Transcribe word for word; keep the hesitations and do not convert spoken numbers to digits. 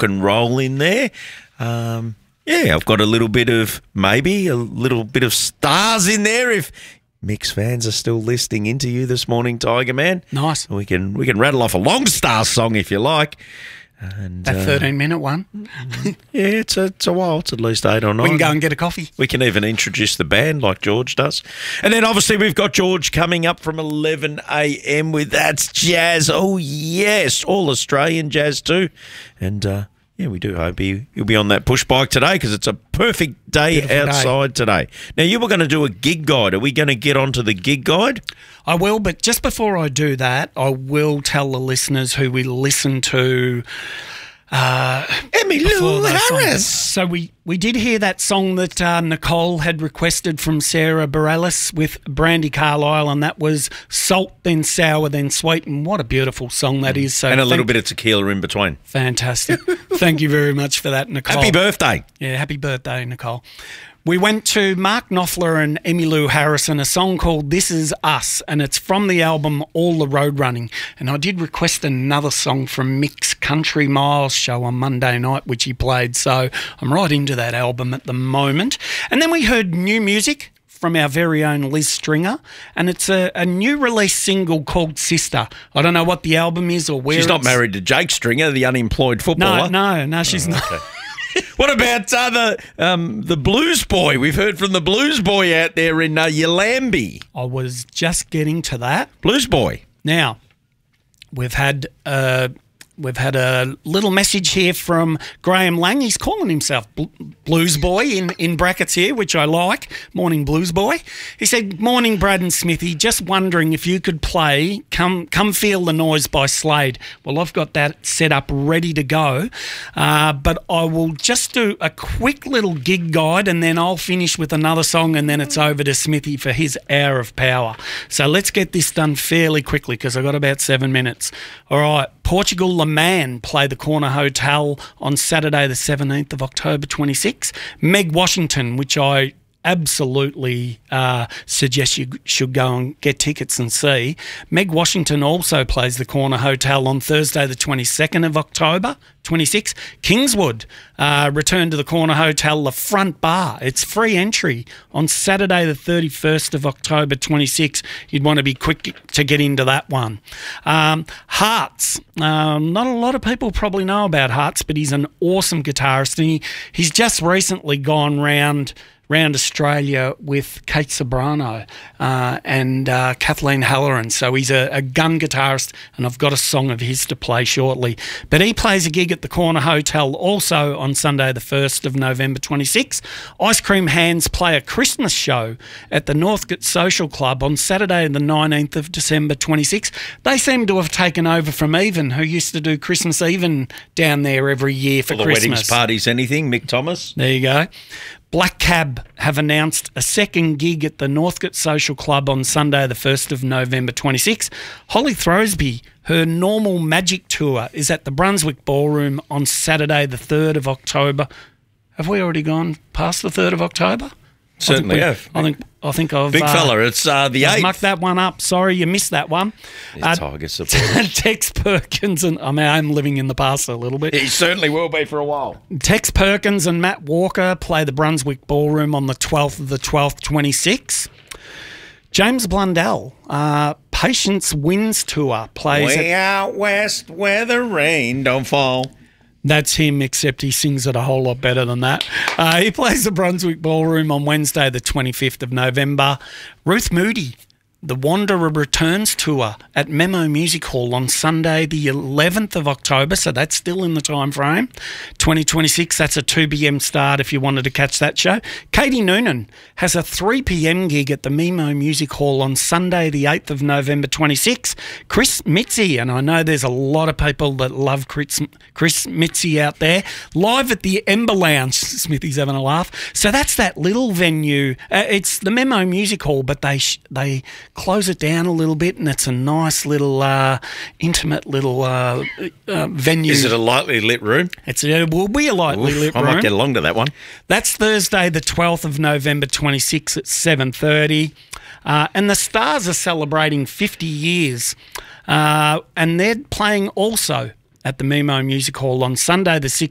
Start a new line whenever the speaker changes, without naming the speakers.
rock and roll in there. Um, yeah, I've got a little bit of, maybe a little bit of stars in there if Mix fans are still listening into you this morning, Tiger Man.
Nice.
We can we can rattle off a long star song if you like. And,
that thirteen-minute uh, one.
Yeah, it's a, it's a while. It's at least eight or nine.
We can go and get a coffee.
We can even introduce the band like George does. And then obviously we've got George coming up from eleven a.m. with That's Jazz. Oh, yes, all Australian jazz too. And, uh, yeah, we do hope he, he'll be on that push bike today because it's a perfect day Beautiful outside day. today. Now, you were going to do a gig guide. Are we going to get onto the gig guide?
I will, but just before I do that, I will tell the listeners who we listen to. Uh,
Emmylou Harris.
So we, we did hear that song that uh, Nicole had requested from Sarah Bareilles with Brandy Carlisle, and that was Salt, Then Sour, Then Sweet, and what a beautiful song that is. So
and a
thank-
little bit of tequila in between.
Fantastic. Thank you very much for that, Nicole.
Happy birthday.
Yeah, happy birthday, Nicole. We went to Mark Knopfler and Emmylou Harris and a song called This Is Us, and it's from the album All the Road Running. And I did request another song from Mick's Country Miles show on Monday night, which he played, so I'm right into that album at the moment. And then we heard new music from our very own Liz Stringer, and it's a, a new release single called Sister. I don't know what the album is or where
She's
it's...
not married to Jake Stringer, the unemployed footballer.
No, no, no, she's
oh,
not.
Okay. What about uh, the, um, the Blues Boy? We've heard from the Blues Boy out there in uh, Yallambee.
I was just getting to that.
Blues Boy.
Now, we've had uh, we've had a little message here from Graham Lang. He's calling himself Bl- Blues Boy in, in brackets here, which I like. Morning, Blues Boy. He said, morning, Brad and Smithy. Just wondering if you could play Come Come Feel the Noise by Slade. Well, I've got that set up ready to go, uh, but I will just do a quick little gig guide and then I'll finish with another song and then it's over to Smithy for his hour of power. So let's get this done fairly quickly because I've got about seven minutes. All right, Portugal Le Man play the Corner Hotel on Saturday the seventeenth of October twenty-six. Meg Washington, which I absolutely uh, suggest you should go and get tickets and see. Meg Washington also plays the Corner Hotel on Thursday the twenty-second of October twenty-six. Kingswood uh, return to the Corner Hotel, the front bar. It's free entry on Saturday the thirty-first of October twenty-six. You'd want to be quick to get into that one. Um, Hearts. Um, not a lot of people probably know about Hearts, but he's an awesome guitarist and he, he's just recently gone round around Australia with Kate Sobrano uh, and uh, Kathleen Halloran. So he's a, a gun guitarist and I've got a song of his to play shortly. But he plays a gig at the Corner Hotel also on Sunday the first of November twenty-six. Ice Cream Hands play a Christmas show at the Northcote Social Club on Saturday the nineteenth of December twenty-six. They seem to have taken over from Even, who used to do Christmas Even down there every year for
All the
Christmas.
weddings, parties, anything. Mick Thomas.
There you go. Black Cab have announced a second gig at the Northcote Social Club on Sunday the first of November twenty-six. Holly Throsby, her Normal Magic Tour is at the Brunswick Ballroom on Saturday the third of October. Have we already gone past the third of October?
Certainly
I
have.
I think I think I've
Big
uh,
fella, it's uh, the
I've
eighth.
mucked that one up. Sorry, you missed that one.
Uh, Tiger support.
Tex Perkins and I mean I'm living in the past a little bit.
He certainly will be for a while.
Tex Perkins and Matt Walker play the Brunswick Ballroom on the twelfth of the twelfth, twenty-six. James Blundell, uh, Patience Winds Tour plays
Way
at,
out west where the rain don't fall.
That's him, except he sings it a whole lot better than that. Uh, he plays the Brunswick Ballroom on Wednesday the twenty-fifth of November. Ruth Moody, the Wanderer Returns Tour at Memo Music Hall on Sunday the eleventh of October, so that's still in the time frame. twenty twenty-six, that's a two p.m. start if you wanted to catch that show. Katie Noonan has a three p.m. gig at the Memo Music Hall on Sunday the eighth of November twenty-six. Chris Mitzi, and I know there's a lot of people that love Chris, Chris Mitzi out there, live at the Ember Lounge. Smithy's having a laugh. So that's that little venue. Uh, it's the Memo Music Hall, but they sh- they close it down a little bit, and it's a nice little uh, intimate little uh, uh, venue.
Is it a lightly lit room?
It's a, it will be a lightly
Oof,
lit
I
room.
might get along to that one.
That's Thursday the twelfth of November twenty-six at seven thirty. Uh, and the Stars are celebrating fifty years. Uh, and they're playing also at the Memo Music Hall on Sunday the sixth